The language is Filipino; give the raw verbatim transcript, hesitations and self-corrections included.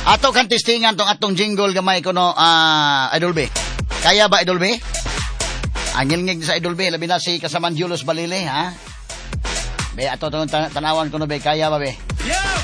Ato kan testingan tong atong jingle gamay ko no, ah, Idol B. Kaya ba, Idol B? Angil ngig sa Idol B, labi na si kasaman Julius Balile, ha? Be, ato tong tan- tanawan ko no, be, kaya ba, be? Yeah!